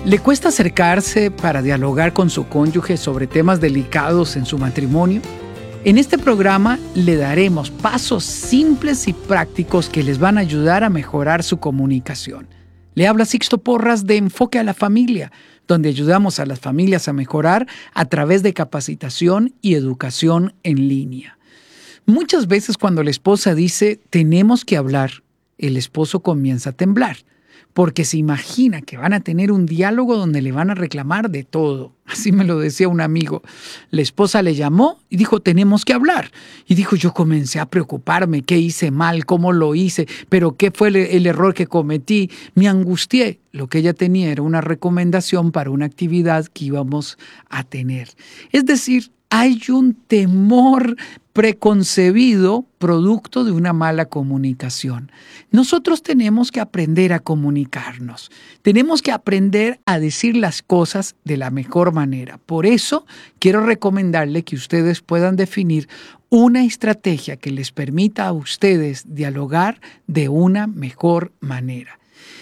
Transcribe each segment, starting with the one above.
¿Le cuesta acercarse para dialogar con su cónyuge sobre temas delicados en su matrimonio? En este programa le daremos pasos simples y prácticos que les van a ayudar a mejorar su comunicación. Le habla Sixto Porras de Enfoque a la Familia, donde ayudamos a las familias a mejorar a través de capacitación y educación en línea. Muchas veces cuando la esposa dice tenemos que hablar, el esposo comienza a temblar, porque se imagina que van a tener un diálogo donde le van a reclamar de todo. Así me lo decía un amigo. La esposa le llamó y dijo, tenemos que hablar. Y dijo, yo comencé a preocuparme, qué hice mal, cómo lo hice, pero qué fue el error que cometí. Me angustié. Lo que ella tenía era una recomendación para una actividad que íbamos a tener. Es decir, hay un temor preconcebido producto de una mala comunicación. Nosotros tenemos que aprender a comunicarnos. Tenemos que aprender a decir las cosas de la mejor manera. Por eso quiero recomendarle que ustedes puedan definir una estrategia que les permita a ustedes dialogar de una mejor manera.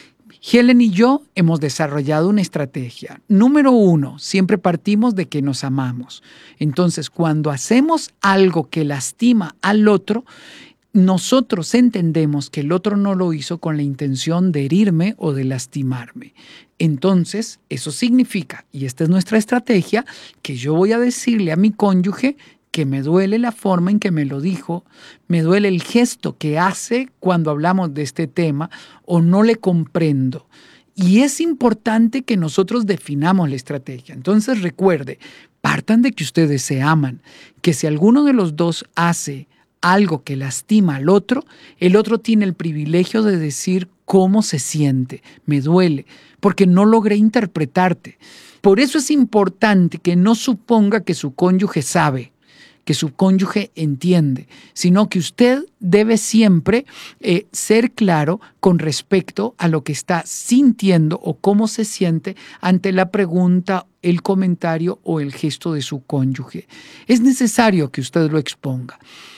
Helen y yo hemos desarrollado una estrategia. Número 1, siempre partimos de que nos amamos. Entonces, cuando hacemos algo que lastima al otro, nosotros entendemos que el otro no lo hizo con la intención de herirme o de lastimarme. Entonces, eso significa, y esta es nuestra estrategia, que yo voy a decirle a mi cónyuge que me duele la forma en que me lo dijo, me duele el gesto que hace cuando hablamos de este tema o no le comprendo. Y es importante que nosotros definamos la estrategia. Entonces recuerde, partan de que ustedes se aman, que si alguno de los dos hace algo que lastima al otro, el otro tiene el privilegio de decir cómo se siente, me duele, porque no logré interpretarte. Por eso es importante que no suponga que su cónyuge sabe, que su cónyuge entiende, sino que usted debe siempre ser claro con respecto a lo que está sintiendo o cómo se siente ante la pregunta, el comentario o el gesto de su cónyuge. Es necesario que usted lo exponga.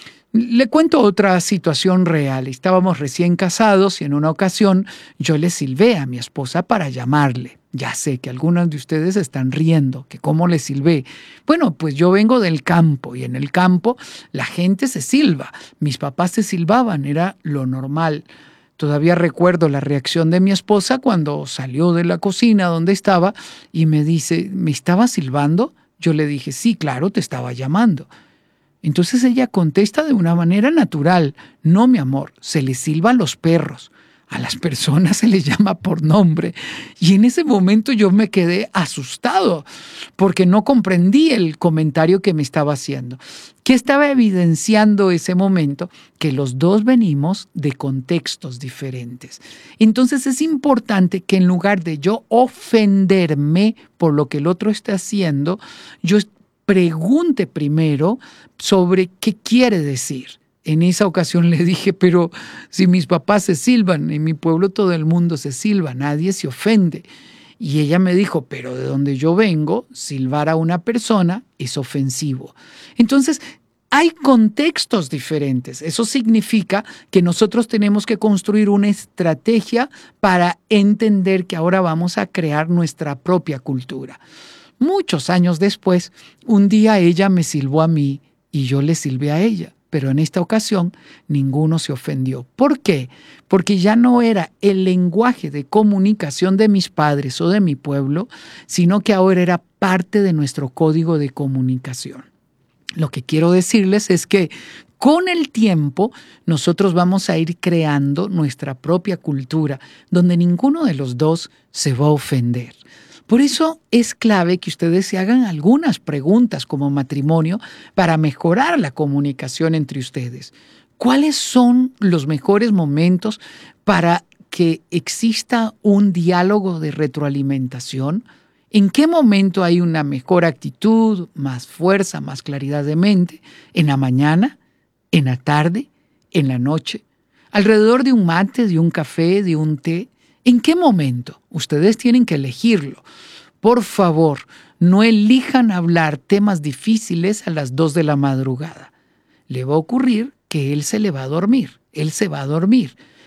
Le cuento otra situación real. Estábamos recién casados y en una ocasión yo le silbé a mi esposa para llamarle. Ya sé que algunos de ustedes están riendo, que cómo le silbé. Bueno, pues yo vengo del campo y en el campo la gente se silba. Mis papás se silbaban, era lo normal. Todavía recuerdo la reacción de mi esposa cuando salió de la cocina donde estaba y me dice, ¿me estaba silbando? Yo le dije, sí, claro, te estaba llamando. Entonces ella contesta de una manera natural, no mi amor, se le silba a los perros, a las personas se les llama por nombre. Y en ese momento yo me quedé asustado porque no comprendí el comentario que me estaba haciendo. ¿Qué estaba evidenciando ese momento? Que los dos venimos de contextos diferentes. Entonces es importante que en lugar de yo ofenderme por lo que el otro está haciendo, yo pregunte primero sobre qué quiere decir. En esa ocasión le dije, pero si mis papás se silban, en mi pueblo todo el mundo se silba, nadie se ofende. Y ella me dijo, pero de donde yo vengo, silbar a una persona es ofensivo. Entonces, hay contextos diferentes. Eso significa que nosotros tenemos que construir una estrategia para entender que ahora vamos a crear nuestra propia cultura. Muchos años después, un día ella me silbó a mí y yo le silbé a ella, pero en esta ocasión ninguno se ofendió. ¿Por qué? Porque ya no era el lenguaje de comunicación de mis padres o de mi pueblo, sino que ahora era parte de nuestro código de comunicación. Lo que quiero decirles es que con el tiempo nosotros vamos a ir creando nuestra propia cultura, donde ninguno de los dos se va a ofender. Por eso es clave que ustedes se hagan algunas preguntas como matrimonio para mejorar la comunicación entre ustedes. ¿Cuáles son los mejores momentos para que exista un diálogo de retroalimentación? ¿En qué momento hay una mejor actitud, más fuerza, más claridad de mente? ¿En la mañana? ¿En la tarde? ¿En la noche? ¿Alrededor de un mate, de un café, de un té? ¿En qué momento? Ustedes tienen que elegirlo. Por favor, no elijan hablar temas difíciles a las 2 de la madrugada. Le va a ocurrir que él se le va a dormir, él se va a dormir.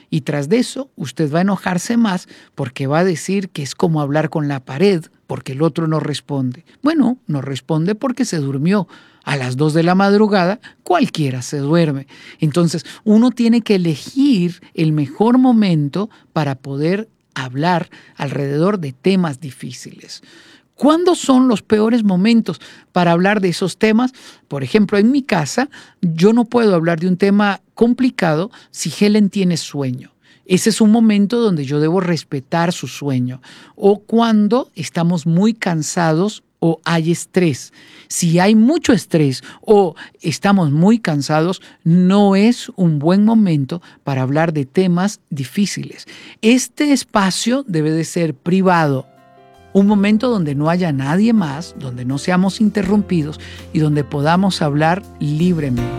Y tras de eso, usted va a enojarse más porque va a decir que es como hablar con la pared porque el otro no responde. Bueno, no responde porque se durmió. A las 2 de la madrugada, cualquiera se duerme. Entonces, uno tiene que elegir el mejor momento para poder hablar alrededor de temas difíciles. ¿Cuándo son los peores momentos para hablar de esos temas? Por ejemplo, en mi casa, yo no puedo hablar de un tema complicado si Helen tiene sueño. Ese es un momento donde yo debo respetar su sueño. O cuando estamos muy cansados o hay estrés. Si hay mucho estrés o estamos muy cansados, no es un buen momento para hablar de temas difíciles. Este espacio debe de ser privado. Un momento donde no haya nadie más, donde no seamos interrumpidos y donde podamos hablar libremente.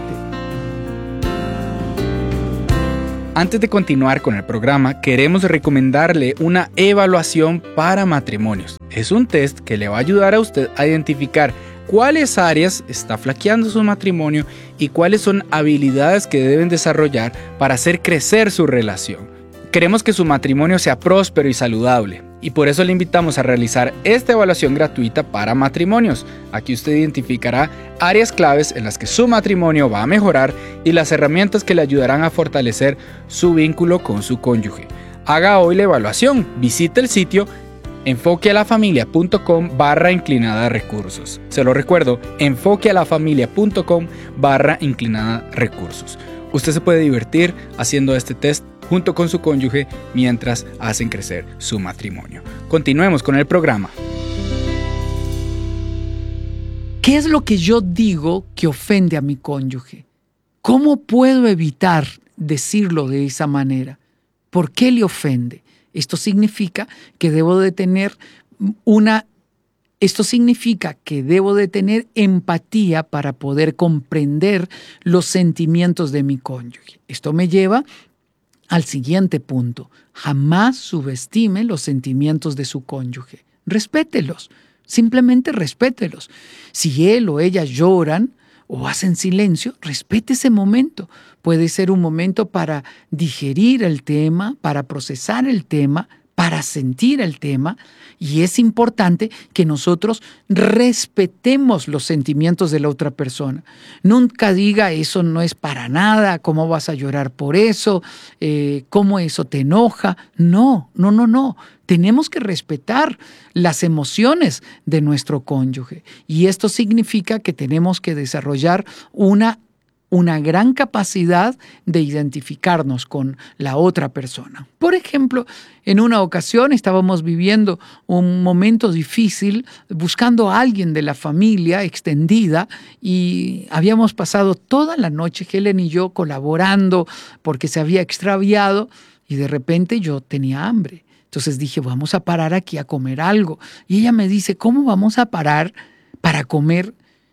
Antes de continuar con el programa, queremos recomendarle una evaluación para matrimonios. Es un test que le va a ayudar a usted a identificar cuáles áreas está flaqueando su matrimonio y cuáles son habilidades que deben desarrollar para hacer crecer su relación. Queremos que su matrimonio sea próspero y saludable y por eso le invitamos a realizar esta evaluación gratuita para matrimonios. Aquí usted identificará áreas claves en las que su matrimonio va a mejorar y las herramientas que le ayudarán a fortalecer su vínculo con su cónyuge. Haga hoy la evaluación. Visite el sitio enfoquealafamilia.com/recursos. Se lo recuerdo, enfoquealafamilia.com/recursos. Usted se puede divertir haciendo este test junto con su cónyuge mientras hacen crecer su matrimonio. Continuemos con el programa. ¿Qué es lo que yo digo que ofende a mi cónyuge? ¿Cómo puedo evitar decirlo de esa manera? ¿Por qué le ofende? Esto significa que debo de tener empatía para poder comprender los sentimientos de mi cónyuge. Esto me lleva al siguiente punto. Jamás subestime los sentimientos de su cónyuge. Respételos. Simplemente respételos. Si él o ella lloran o hacen silencio, respete ese momento. Puede ser un momento para digerir el tema, para procesar el tema, para sentir el tema, y es importante que nosotros respetemos los sentimientos de la otra persona. Nunca diga, eso no es para nada, ¿cómo vas a llorar por eso? ¿Cómo eso te enoja? No. Tenemos que respetar las emociones de nuestro cónyuge, y esto significa que tenemos que desarrollar una gran capacidad de identificarnos con la otra persona. Por ejemplo, en una ocasión estábamos viviendo un momento difícil buscando a alguien de la familia extendida y habíamos pasado toda la noche, Helen y yo, colaborando porque se había extraviado y de repente yo tenía hambre. Entonces dije, vamos a parar aquí a comer algo. Y ella me dice, ¿cómo vamos a parar para comer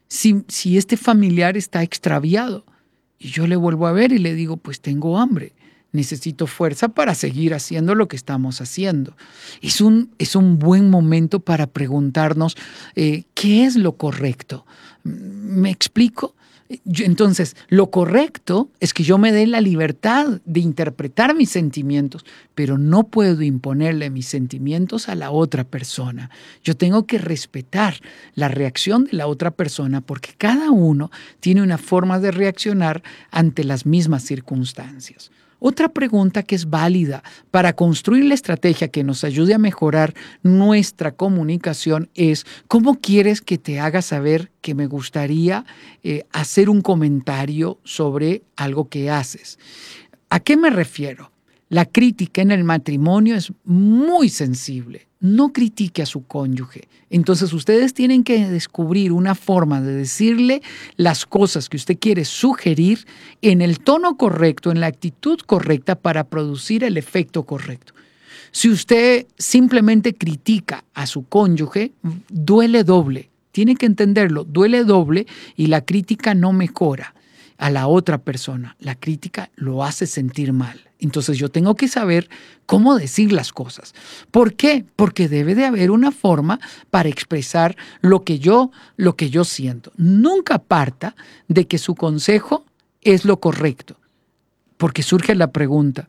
si este familiar está extraviado? Y yo le vuelvo a ver y le digo, pues tengo hambre, necesito fuerza para seguir haciendo lo que estamos haciendo. Es un buen momento para preguntarnos qué es lo correcto. ¿Me explico? Entonces, lo correcto es que yo me dé la libertad de interpretar mis sentimientos, pero no puedo imponerle mis sentimientos a la otra persona. Yo tengo que respetar la reacción de la otra persona porque cada uno tiene una forma de reaccionar ante las mismas circunstancias. Otra pregunta que es válida para construir la estrategia que nos ayude a mejorar nuestra comunicación es: ¿cómo quieres que te haga saber que me gustaría hacer un comentario sobre algo que haces? ¿A qué me refiero? La crítica en el matrimonio es muy sensible. No critique a su cónyuge. Entonces ustedes tienen que descubrir una forma de decirle las cosas que usted quiere sugerir en el tono correcto, en la actitud correcta para producir el efecto correcto. Si usted simplemente critica a su cónyuge, duele doble. Tiene que entenderlo, duele doble y la crítica no mejora a la otra persona. La crítica lo hace sentir mal. Entonces yo tengo que saber cómo decir las cosas. ¿Por qué? Porque debe de haber una forma para expresar lo que yo siento. Nunca parta de que su consejo es lo correcto, porque surge la pregunta: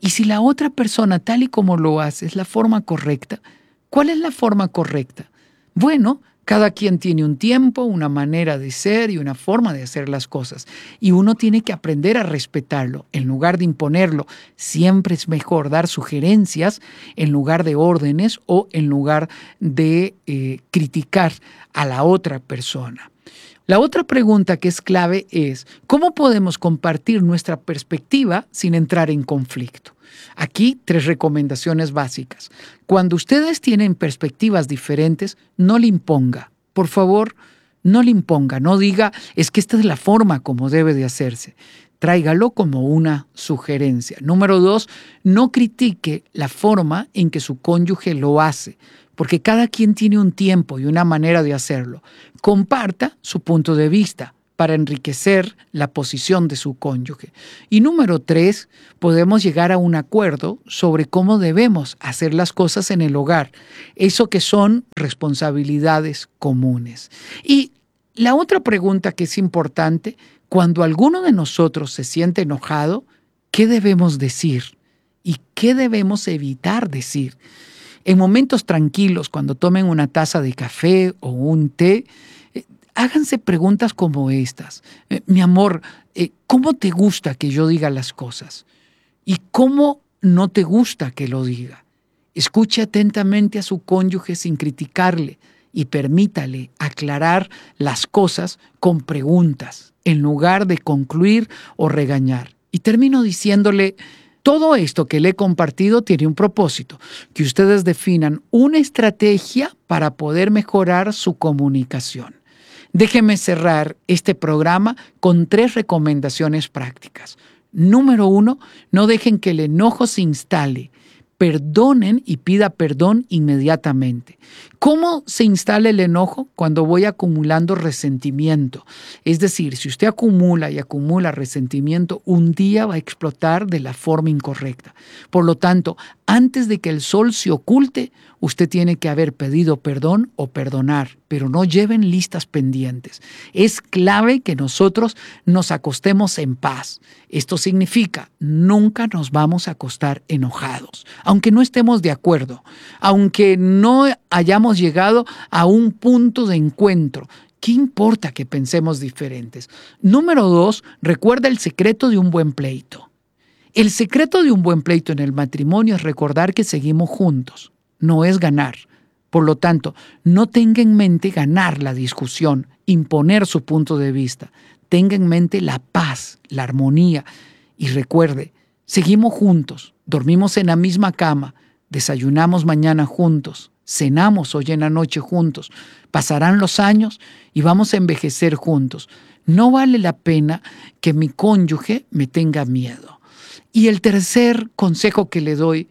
Y si la otra persona, tal y como lo hace, es la forma correcta, ¿cuál es la forma correcta? Bueno, cada quien tiene un tiempo, una manera de ser y una forma de hacer las cosas. Y uno tiene que aprender a respetarlo en lugar de imponerlo. Siempre es mejor dar sugerencias en lugar de órdenes o en lugar de criticar a la otra persona. La otra pregunta que es clave es, ¿cómo podemos compartir nuestra perspectiva sin entrar en conflicto? Aquí 3 recomendaciones básicas. Cuando ustedes tienen perspectivas diferentes, no le imponga. Por favor, no le imponga. No diga, es que esta es la forma como debe de hacerse. Tráigalo como una sugerencia. Número 2, no critique la forma en que su cónyuge lo hace, porque cada quien tiene un tiempo y una manera de hacerlo. Comparta su punto de vista para enriquecer la posición de su cónyuge. Y número 3, podemos llegar a un acuerdo sobre cómo debemos hacer las cosas en el hogar, eso que son responsabilidades comunes. Y la otra pregunta que es importante, cuando alguno de nosotros se siente enojado, ¿qué debemos decir? ¿Y qué debemos evitar decir? En momentos tranquilos, cuando tomen una taza de café o un té, háganse preguntas como estas. Mi amor, ¿cómo te gusta que yo diga las cosas? ¿Y cómo no te gusta que lo diga? Escuche atentamente a su cónyuge sin criticarle y permítale aclarar las cosas con preguntas en lugar de concluir o regañar. Y termino diciéndole, todo esto que le he compartido tiene un propósito, que ustedes definan una estrategia para poder mejorar su comunicación. Déjenme cerrar este programa con 3 recomendaciones prácticas. Número 1, no dejen que el enojo se instale. Perdonen y pida perdón inmediatamente. ¿Cómo se instala el enojo? Cuando voy acumulando resentimiento. Es decir, si usted acumula y acumula resentimiento, un día va a explotar de la forma incorrecta. Por lo tanto, antes de que el sol se oculte, usted tiene que haber pedido perdón o perdonar, pero no lleven listas pendientes. Es clave que nosotros nos acostemos en paz. Esto significa, nunca nos vamos a acostar enojados, aunque no estemos de acuerdo, aunque no hayamos llegado a un punto de encuentro. ¿Qué importa que pensemos diferentes? Número 2, recuerda el secreto de un buen pleito. El secreto de un buen pleito en el matrimonio es recordar que seguimos juntos. No es ganar. Por lo tanto, no tenga en mente ganar la discusión, imponer su punto de vista. Tenga en mente la paz, la armonía. Y recuerde, seguimos juntos, dormimos en la misma cama, desayunamos mañana juntos, cenamos hoy en la noche juntos. Pasarán los años y vamos a envejecer juntos. No vale la pena que mi cónyuge me tenga miedo. Y el tercer consejo que le doy,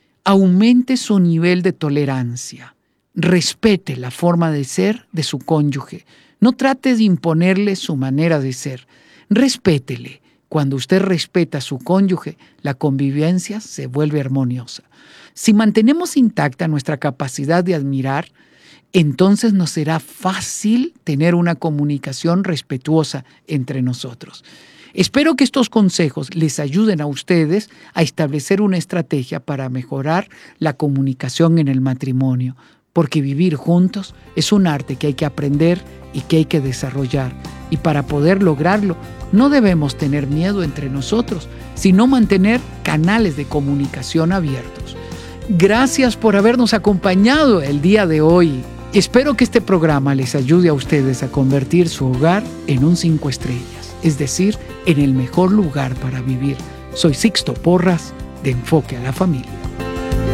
aumente su nivel de tolerancia. Respete la forma de ser de su cónyuge. No trate de imponerle su manera de ser. Respétele. Cuando usted respeta a su cónyuge, la convivencia se vuelve armoniosa. Si mantenemos intacta nuestra capacidad de admirar, entonces nos será fácil tener una comunicación respetuosa entre nosotros. Espero que estos consejos les ayuden a ustedes a establecer una estrategia para mejorar la comunicación en el matrimonio, porque vivir juntos es un arte que hay que aprender y que hay que desarrollar. Y para poder lograrlo, no debemos tener miedo entre nosotros, sino mantener canales de comunicación abiertos. Gracias por habernos acompañado el día de hoy. Espero que este programa les ayude a ustedes a convertir su hogar en un 5 estrellas, es decir, en el mejor lugar para vivir. Soy Sixto Porras, de Enfoque a la Familia.